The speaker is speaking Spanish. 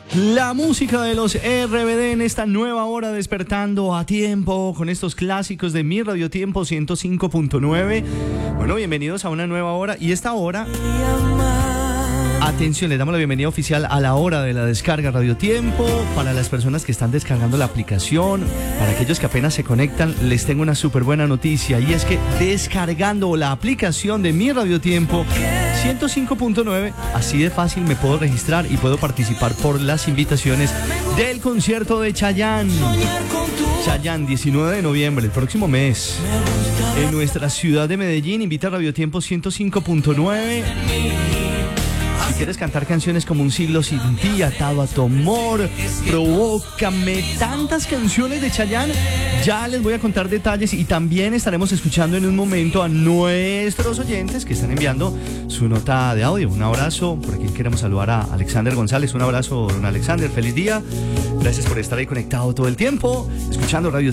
La música de los RBD en esta nueva hora, despertando a tiempo con estos clásicos de Mi Radio Tiempo 105.9. Bueno, bienvenidos a una nueva hora. Y esta hora, atención, le damos la bienvenida oficial a la hora de la descarga Radio Tiempo. Para las personas que están descargando la aplicación, para aquellos que apenas se conectan, les tengo una súper buena noticia. Y es que descargando la aplicación de Mi Radio Tiempo 105.9, así de fácil me puedo registrar y puedo participar por las invitaciones del concierto de Chayanne. Chayanne, 19 de noviembre, el próximo mes, en nuestra ciudad de Medellín. Invita a Radio Tiempo 105.9. Si quieres cantar canciones como Un siglo sin ti, Atado a tu amor, Provócame, tantas canciones de Chayanne, ya les voy a contar detalles. Y también estaremos escuchando en un momento a nuestros oyentes que están enviando su nota de audio. Un abrazo, por aquí queremos saludar a Alexander González. Un abrazo, don Alexander, feliz día. Gracias por estar ahí conectado todo el tiempo, escuchando Radio